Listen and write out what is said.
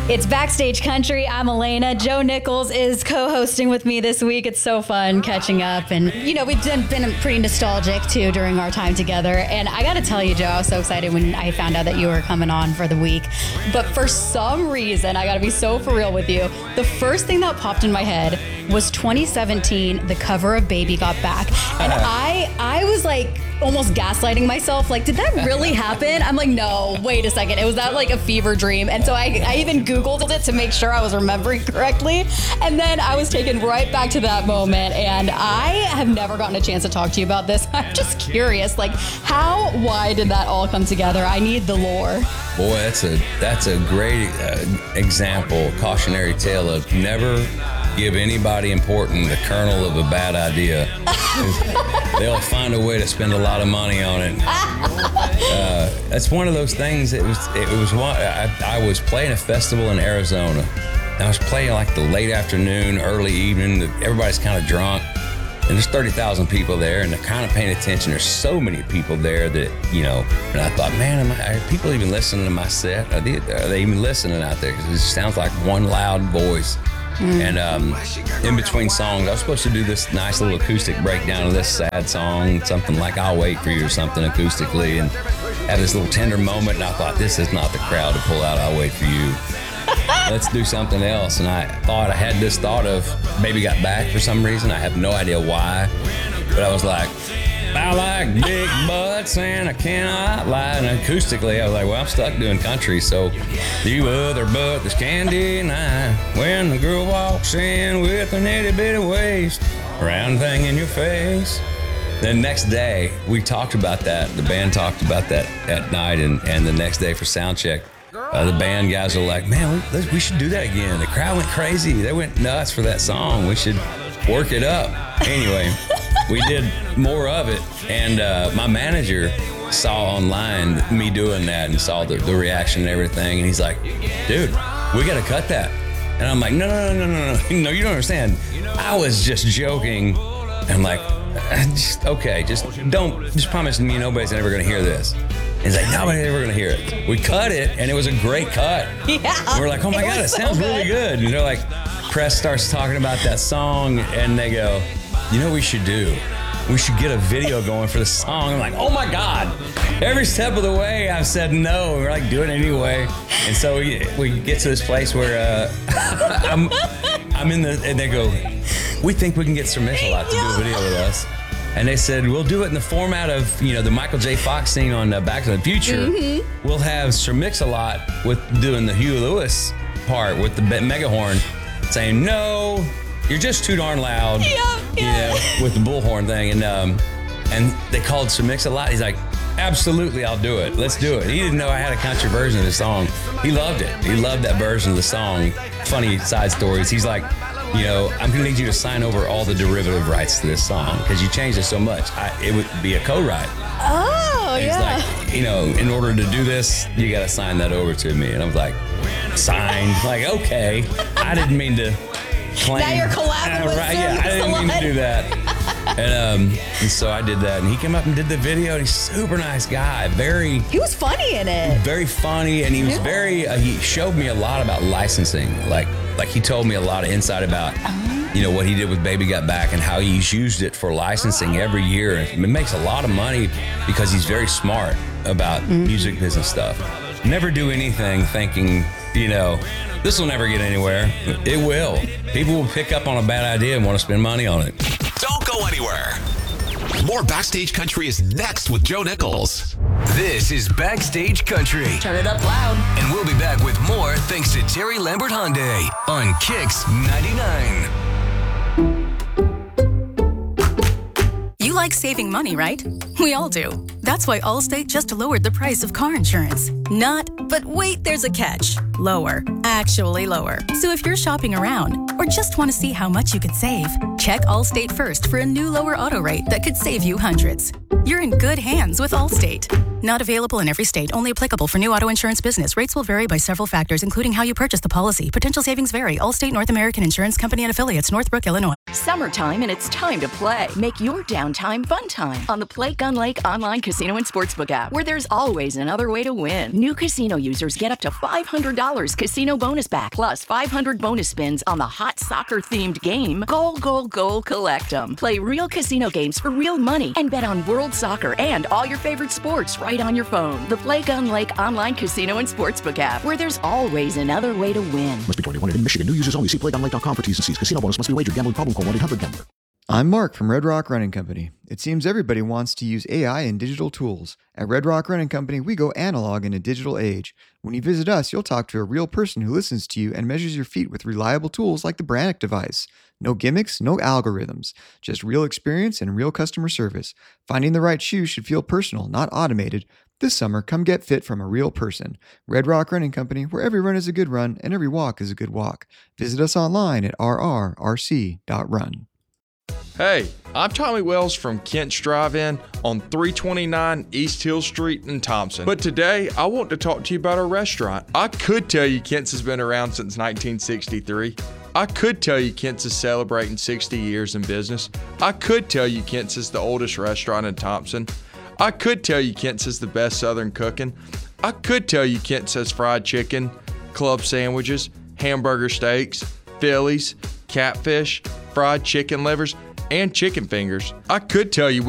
It's Backstage Country. I'm Elena. Joe Nichols is co-hosting with me this week. It's so fun catching up. And, you know, we've been pretty nostalgic, too, during our time together. And I got to tell you, Joe, I was so excited when I found out that you were coming on for the week. But for some reason, I got to be so for real with you, the first thing that popped in my head was 2017, the cover of Baby Got Back. And I was like almost gaslighting myself. Like, did that really happen? I'm like, no, wait a second. It was that like a fever dream. And so I even Googled it to make sure I was remembering correctly. And then I was taken right back to that moment. And I have never gotten a chance to talk to you about this. I'm just curious, like, why did that all come together? I need the lore. Boy, that's a great example, cautionary tale of never give anybody important the kernel of a bad idea. They'll find a way to spend a lot of money on it. That's one of those things. It was one. I was playing a festival in Arizona. I was playing like the late afternoon, early evening. Everybody's kind of drunk, and there's 30,000 people there, and they're kind of paying attention. There's so many people there that, you know. And I thought, man, are people even listening to my set? Are they even listening out there? Because it just sounds like one loud voice. And in between songs, I was supposed to do this nice little acoustic breakdown of this sad song, something like I'll Wait For You or something acoustically, and have this little tender moment. And I thought, this is not the crowd to pull out I'll Wait For You. Let's do something else. And I had this thought of Baby Got Back for some reason. I have no idea why, but I was like, I like big butts and I cannot lie. And acoustically, I was like, well, I'm stuck doing country, so you other butt, there's candy and I. When the girl walks in with an itty bitty waist, round thing in your face. Then next day, we talked about that. The band talked about that at night, and the next day for sound check, the band guys were like, man, we should do that again. The crowd went crazy. They went nuts for that song. We should work it up. Anyway. We did more of it, and my manager saw online me doing that and saw the reaction and everything, and he's like, dude, we got to cut that. And I'm like, no, you don't understand. I was just joking. And I'm like, just promise me nobody's ever going to hear this. And he's like, nobody's ever going to hear it. We cut it, and it was a great cut. Yeah. And we're like, oh my God, it sounds really good. And they're like, press starts talking about that song, and they go, you know what we should do? We should get a video going for the song. I'm like, oh my God. Every step of the way, I've said no. We're like, do it anyway. And so we get to this place where I'm in and they go, we think we can get Sir Mix-a-Lot to do a video with us. And they said, we'll do it in the format of, you know, the Michael J. Fox scene on Back to the Future. Mm-hmm. We'll have Sir Mix-a-Lot with doing the Huey Lewis part with the mega horn saying, no, you're just too darn loud, you know, with the bullhorn thing. And they called Sir Mix-a-Lot. He's like, absolutely, I'll do it. Let's do it. He didn't know I had a country version of the song. He loved it. He loved that version of the song. Funny side stories. He's like, you know, I'm going to need you to sign over all the derivative rights to this song because you changed it so much. It would be a co-write. Oh, and yeah. He's like, you know, in order to do this, you got to sign that over to me. And I was like, signed. Like, okay. I didn't mean to claim. Now you're collabing with right, yeah, I didn't mean to do that. And so I did that, and he came up and did the video, and he's a super nice guy. He was funny in it. Very funny, and he was he showed me a lot about licensing. Like he told me a lot of insight about, you know, what he did with Baby Got Back and how he's used it for licensing every year. It makes a lot of money because he's very smart about music business stuff. Never do anything thinking, you know, this will never get anywhere. It will. People will pick up on a bad idea and want to spend money on it. Don't go anywhere. More Backstage Country is next with Joe Nichols. This is Backstage Country. Turn it up loud. And we'll be back with more thanks to Terry Lambert Hyundai on Kicks 99. You like saving money, right? We all do. That's why Allstate just lowered the price of car insurance. But wait, there's a catch. Lower. Actually lower. So if you're shopping around or just want to see how much you could save, check Allstate first for a new lower auto rate that could save you hundreds. You're in good hands with Allstate. Not available in every state. Only applicable for new auto insurance business. Rates will vary by several factors, including how you purchase the policy. Potential savings vary. Allstate North American Insurance Company and Affiliates, Northbrook, Illinois. Summertime and it's time to play. Make your downtime fun time on the Play Gun Lake online casino and sportsbook app, where there's always another way to win. New casino users get up to $500 casino bonus back, plus 500 bonus spins on the hot soccer-themed game, Goal, Goal, Goal, Collect 'em. Play real casino games for real money and bet on world soccer and all your favorite sports right on your phone. The Play Gun Lake online casino and sportsbook app, where there's always another way to win. Must be 21 in Michigan. New users only. See playgunlake.com for T's and C's. Casino bonus must be wagered. Gambling problem? Call 1-800-GAMBLER. I'm Mark from Red Rock Running Company. It seems everybody wants to use AI and digital tools. At Red Rock Running Company, we go analog in a digital age. When you visit us, you'll talk to a real person who listens to you and measures your feet with reliable tools like the Brannock device. No gimmicks, no algorithms, just real experience and real customer service. Finding the right shoe should feel personal, not automated. This summer, come get fit from a real person. Red Rock Running Company, where every run is a good run and every walk is a good walk. Visit us online at rrrc.run. Hey, I'm Tommy Wells from Kent's Drive-In on 329 East Hill Street in Thompson. But today, I want to talk to you about our restaurant. I could tell you Kent's has been around since 1963. I could tell you Kent's is celebrating 60 years in business. I could tell you Kent's is the oldest restaurant in Thompson. I could tell you Kent's is the best Southern cooking. I could tell you Kent's has fried chicken, club sandwiches, hamburger steaks, Phillies, catfish, fried chicken livers, and chicken fingers. I could tell you